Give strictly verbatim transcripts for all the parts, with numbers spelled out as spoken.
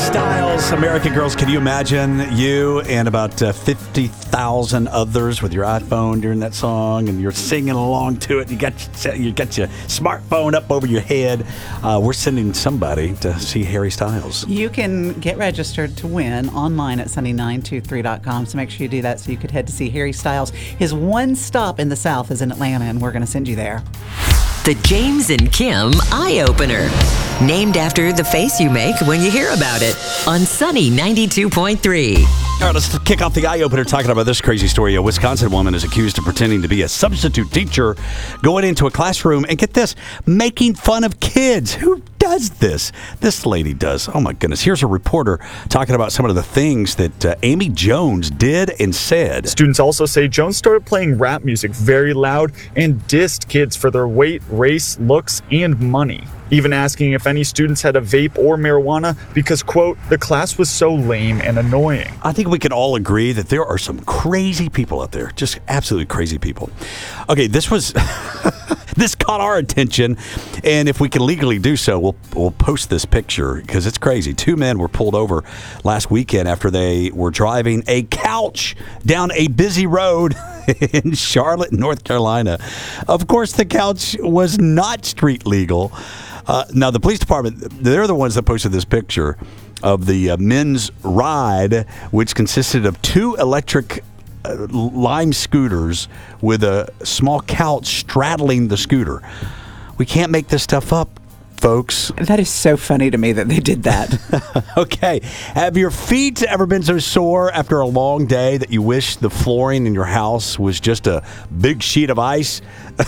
Styles, American Girls. Can you imagine you and about uh, fifty thousand others with your iPhone during that song, and you're singing along to it? You got you got your smartphone up over your head. Uh, we're sending somebody to see Harry Styles. You can get registered to win online at sunny nine two three dot com, so make sure you do that so you could head to see Harry Styles. His one stop in the South is in Atlanta, and we're going to send you there. The James and Kim Eye Opener. Named after the face you make when you hear about it. On Sunny ninety-two point three. All right, let's kick off the eye opener talking about this crazy story. A Wisconsin woman is accused of pretending to be a substitute teacher, going into a classroom and, get this, making fun of kids. Who does this? This lady does. Oh, my goodness. Here's a reporter talking about some of the things that uh, Amy Jones did and said. Students also say Jones started playing rap music very loud and dissed kids for their weight, race, looks, and money. Even asking if any students had a vape or marijuana because, quote, the class was so lame and annoying. I think we can all agree that there are some crazy people out there, just absolutely crazy people. Okay, this was, this caught our attention, and if we can legally do so, we'll we'll post this picture because it's crazy. Two men were pulled over last weekend after they were driving a couch down a busy road in Charlotte, North Carolina. Of course, the couch was not street legal. Uh, now, the police department, they're the ones that posted this picture of the uh, men's ride, which consisted of two electric uh, Lime scooters with a small couch straddling the scooter. We can't make this stuff up, folks. That is so funny to me that they did that. Okay. Have your feet ever been so sore after a long day that you wish the flooring in your house was just a big sheet of ice?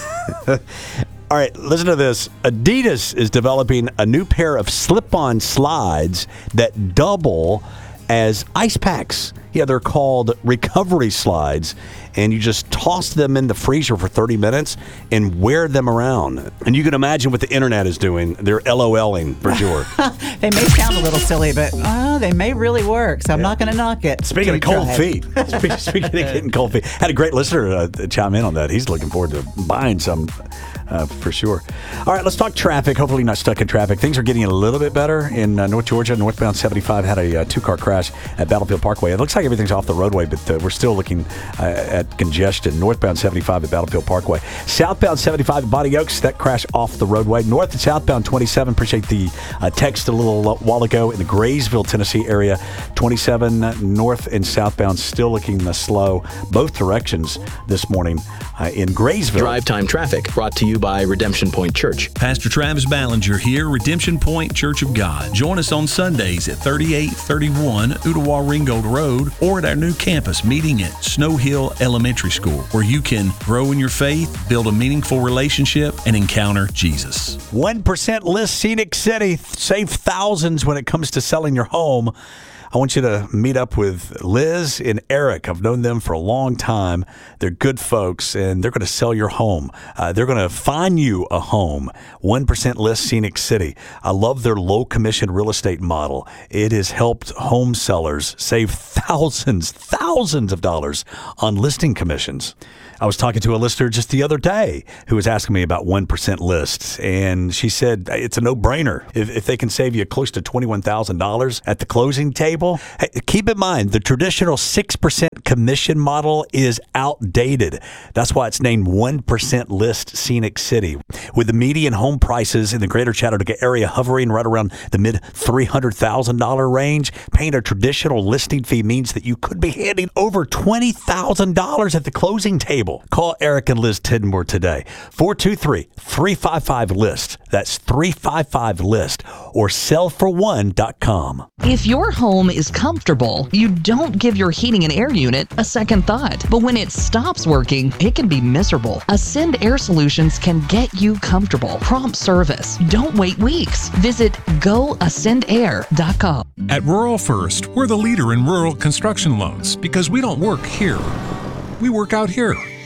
All right, listen to this. Adidas is developing a new pair of slip-on slides that double as ice packs. Yeah, they're called recovery slides, and you just toss them in the freezer for thirty minutes and wear them around. And you can imagine what the internet is doing. They're LOLing for sure. They may sound a little silly, but uh, they may really work, so I'm yeah. not going to knock it. Speaking of cold feet, speaking, speaking of getting cold feet, had a great listener uh, chime in on that. He's looking forward to buying some uh, for sure. All right, let's talk traffic. Hopefully you're not stuck in traffic. Things are getting a little bit better in uh, North Georgia. Northbound seventy-five had a uh, two-car crash at Battlefield Parkway. It looks like everything's off the roadway, but uh, we're still looking uh, at congestion. Northbound seventy-five at Battlefield Parkway. Southbound seventy-five at Bonnie Oaks, that crash off the roadway. North and southbound twenty-seven, appreciate the uh, text a little while ago in the Graysville, Tennessee area. twenty-seven north and southbound still looking uh, slow. Both directions this morning uh, in Graysville. Drive time traffic brought to you by Redemption Point Church. Pastor Travis Ballinger here, Redemption Point Church of God. Join us on Sundays at thirty-eight thirty-one Ottawa Ringgold Road or at our new campus meeting at Snow Hill Elementary School, where you can grow in your faith, build a meaningful relationship, and encounter Jesus. one percent List Scenic City. Save thousands when it comes to selling your home. I want you to meet up with Liz and Eric. I've known them for a long time. They're good folks, and they're going to sell your home. Uh, they're going to find you a home. one percent List Scenic City. I love their low-commission real estate model. It has helped home sellers save thousands, thousands of dollars on listing commissions. I was talking to a listener just the other day who was asking me about one percent lists, and she said it's a no-brainer. If, if they can save you close to twenty-one thousand dollars at the closing table, hey, keep in mind the traditional six percent commission model is outdated. That's why it's named one percent List Scenic City. With the median home prices in the greater Chattanooga area hovering right around the mid three hundred thousand dollars range, paying a traditional listing fee means that you could be handing over twenty thousand dollars at the closing table. Call Eric and Liz Tidmore today. four two three, three five five, list. That's three five five, list or sell for one dot com. If your home is comfortable, you don't give your heating and air unit a second thought. But when it stops working, it can be miserable. Ascend Air Solutions can get you comfortable. Prompt service. Don't wait weeks. Visit go ascend air dot com. At Rural First, we're the leader in rural construction loans because we don't work here. We work out here.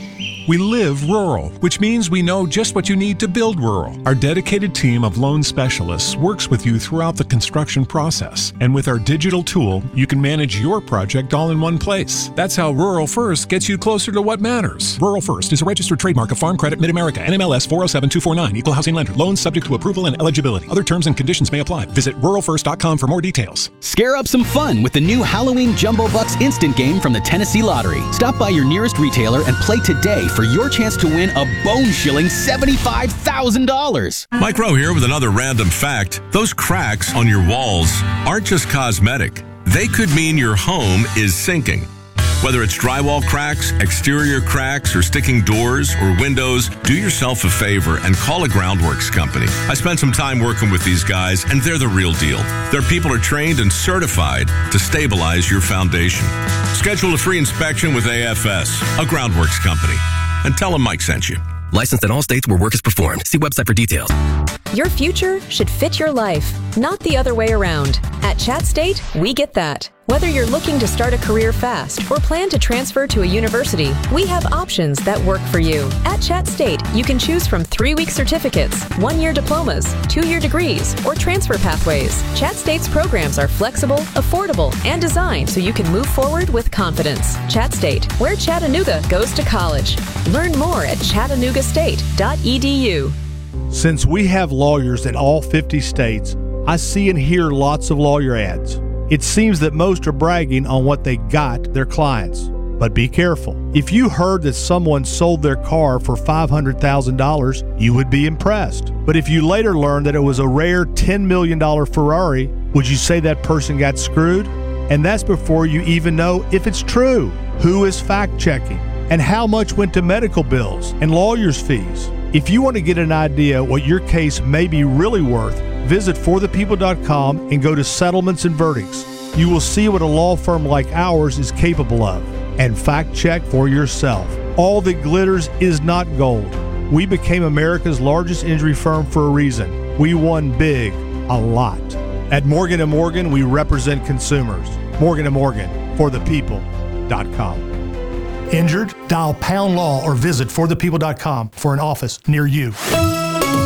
We live rural, which means we know just what you need to build rural. Our dedicated team of loan specialists works with you throughout the construction process. And with our digital tool, you can manage your project all in one place. That's how Rural First gets you closer to what matters. Rural First is a registered trademark of Farm Credit Mid-America, N M L S four oh seven two four nine, Equal Housing Lender. Loans subject to approval and eligibility. Other terms and conditions may apply. Visit rural first dot com for more details. Scare up some fun with the new Halloween Jumbo Bucks instant game from the Tennessee Lottery. Stop by your nearest retailer and play today for your chance to win a bone-chilling seventy-five thousand dollars. Mike Rowe here with another random fact. Those cracks on your walls aren't just cosmetic. They could mean your home is sinking. Whether it's drywall cracks, exterior cracks, or sticking doors or windows, do yourself a favor and call a Groundworks company. I spent some time working with these guys, and they're the real deal. Their people are trained and certified to stabilize your foundation. Schedule a free inspection with A F S, a Groundworks company, and tell them Mike sent you. Licensed in all states where work is performed. See website for details. Your future should fit your life, not the other way around. At Chat State, we get that. Whether you're looking to start a career fast or plan to transfer to a university, we have options that work for you. At Chat State, you can choose from three-week certificates, one-year diplomas, two-year degrees, or transfer pathways. Chat State's programs are flexible, affordable, and designed so you can move forward with confidence. Chat State, where Chattanooga goes to college. Learn more at chattanooga state dot e d u. Since we have lawyers in all fifty states, I see and hear lots of lawyer ads. It seems that most are bragging on what they got their clients. But be careful. If you heard that someone sold their car for five hundred thousand dollars, you would be impressed. But if you later learned that it was a rare ten million dollars Ferrari, would you say that person got screwed? And that's before you even know if it's true. Who is fact-checking? And how much went to medical bills and lawyers' fees? If you want to get an idea what your case may be really worth, visit for the people dot com and go to Settlements and Verdicts. You will see what a law firm like ours is capable of. And fact check for yourself. All that glitters is not gold. We became America's largest injury firm for a reason. We won big, a lot. At Morgan and Morgan, we represent consumers. Morgan and Morgan, for the people dot com. Injured? Dial pound law or visit for the people dot com for an office near you.